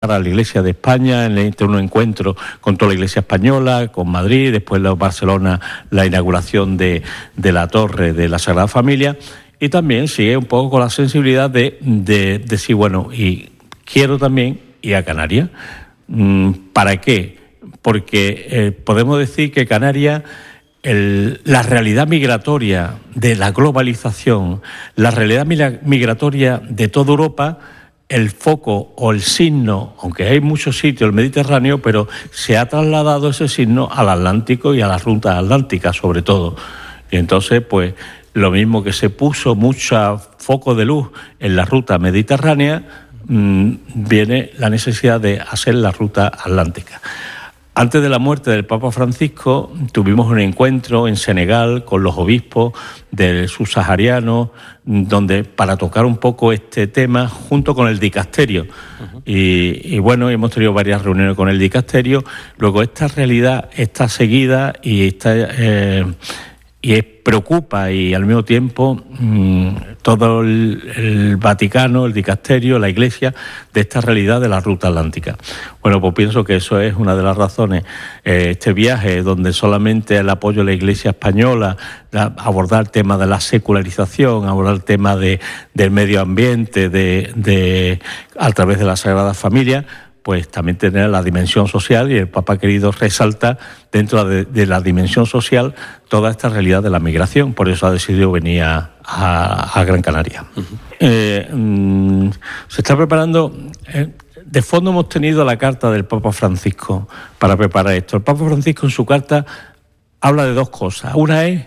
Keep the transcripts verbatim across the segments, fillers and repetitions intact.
a la Iglesia de España, en el, un encuentro con toda la Iglesia española, con Madrid, después en Barcelona la inauguración de, de la torre de la Sagrada Familia, y también sigue un poco con la sensibilidad de, de, de decir, bueno, y quiero también ir a Canarias. ¿Para qué? Porque eh, podemos decir que Canarias, el, la realidad migratoria de la globalización, la realidad migratoria de toda Europa, el foco o el signo, aunque hay muchos sitios, el Mediterráneo, pero se ha trasladado ese signo al Atlántico y a las rutas atlánticas sobre todo. Y entonces, pues, lo mismo que se puso mucho foco de luz en la ruta mediterránea, mmm, viene la necesidad de hacer la ruta atlántica. Antes de la muerte del Papa Francisco, tuvimos un encuentro en Senegal con los obispos del subsahariano, donde para tocar un poco este tema junto con el dicasterio. Uh-huh. Y, y bueno, hemos tenido varias reuniones con el dicasterio. Luego esta realidad está seguida y está eh, y es, preocupa, y al mismo tiempo mmm, todo el, el Vaticano, el dicasterio, la Iglesia, de esta realidad de la ruta atlántica. Bueno, pues pienso que eso es una de las razones. Eh, este viaje, donde solamente el apoyo de la Iglesia española, la, abordar el tema de la secularización, abordar el tema de, del medio ambiente, de, de a través de la Sagrada Familia, pues también tener la dimensión social, y el Papa ha querido resaltar dentro de, de la dimensión social toda esta realidad de la migración. Por eso ha decidido venir a, a, a Gran Canaria. Uh-huh. Eh, mmm, se está preparando... Eh, de fondo hemos tenido la carta del Papa Francisco para preparar esto. El Papa Francisco en su carta habla de dos cosas. Una es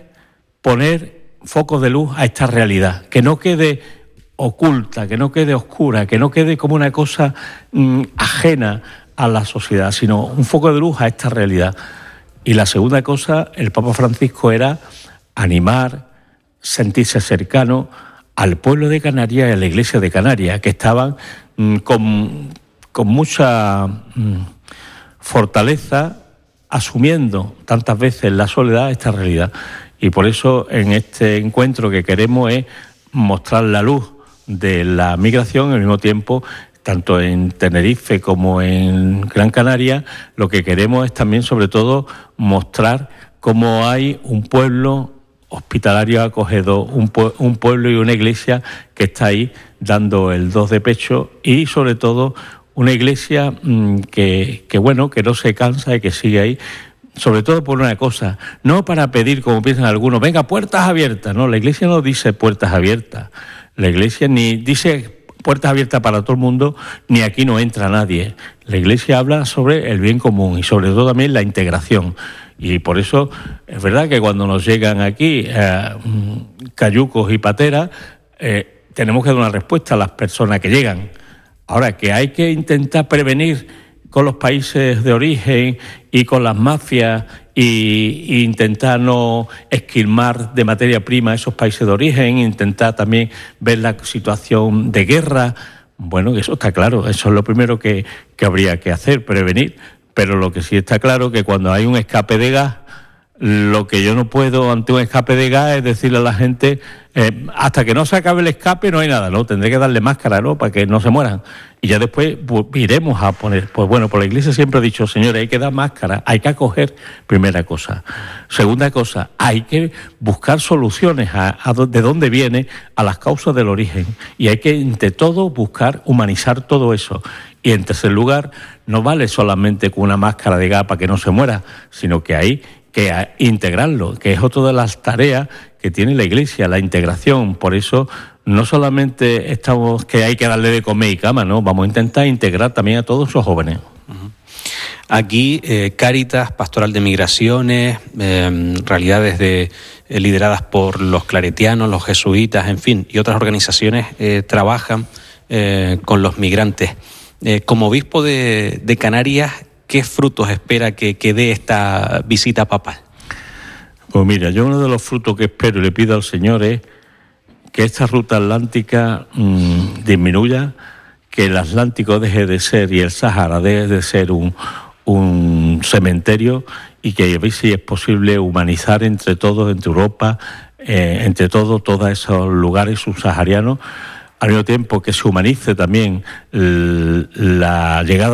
poner focos de luz a esta realidad, que no quede oculta, que no quede oscura, que no quede como una cosa mmm, ajena a la sociedad, sino un foco de luz a esta realidad. Y la segunda cosa, el Papa Francisco, era animar, sentirse cercano al pueblo de Canarias y a la Iglesia de Canarias, que estaban mmm, con, con mucha mmm, fortaleza asumiendo tantas veces la soledad esta realidad. Y por eso en este encuentro que queremos es mostrar la luz de la migración, al mismo tiempo, tanto en Tenerife como en Gran Canaria, lo que queremos es también, sobre todo, mostrar cómo hay un pueblo hospitalario acogedor, un, pue- un pueblo y una iglesia que está ahí dando el dos de pecho, y sobre todo una iglesia mmm, que, que, bueno, que no se cansa y que sigue ahí. Sobre todo por una cosa, no para pedir, como piensan algunos, venga, puertas abiertas. No, la Iglesia no dice puertas abiertas. La Iglesia ni dice puertas abiertas para todo el mundo, ni aquí no entra nadie. La Iglesia habla sobre el bien común y sobre todo también la integración. Y por eso es verdad que cuando nos llegan aquí eh, cayucos y pateras, eh, tenemos que dar una respuesta a las personas que llegan. Ahora, que hay que intentar prevenir con los países de origen y con las mafias y, y intentar no esquilmar de materia prima a esos países de origen, intentar también ver la situación de guerra. Bueno, eso está claro, eso es lo primero que, que habría que hacer, prevenir. Pero lo que sí está claro que cuando hay un escape de gas, lo que yo no puedo ante un escape de gas es decirle a la gente, eh, hasta que no se acabe el escape no hay nada, ¿no? Tendré que darle máscara, ¿no? Para que no se mueran. Y ya después pues, iremos a poner, pues bueno, por la Iglesia siempre ha dicho, señores, hay que dar máscara, hay que acoger, primera cosa. Segunda cosa, hay que buscar soluciones a, a de dónde viene, a las causas del origen. Y hay que, entre todo, buscar humanizar todo eso. Y en tercer lugar, no vale solamente con una máscara de gas para que no se muera, sino que hay que integrarlo, que es otra de las tareas que tiene la Iglesia, la integración. Por eso no solamente estamos que hay que darle de comer y cama, no, vamos a intentar integrar también a todos esos jóvenes. Uh-huh. Aquí eh, Cáritas, Pastoral de Migraciones, eh, realidades de, eh, lideradas por los claretianos, los jesuitas, en fin, y otras organizaciones eh, trabajan eh, con los migrantes. Eh, como obispo de, de Canarias, ¿qué frutos espera que, que dé esta visita papal? Pues mira, yo uno de los frutos que espero y le pido al Señor es que esta ruta atlántica mmm, disminuya, que el Atlántico deje de ser y el Sáhara deje de ser un, un cementerio, y que a ver si es posible humanizar entre todos, entre Europa, eh, entre todos, todos esos lugares subsaharianos, al mismo tiempo que se humanice también la llegada